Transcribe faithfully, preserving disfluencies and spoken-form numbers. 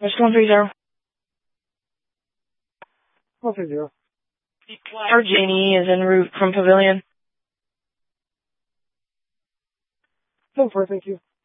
West one three zero. one three zero. Our Janie is en route from Pavilion. ten four, thank you.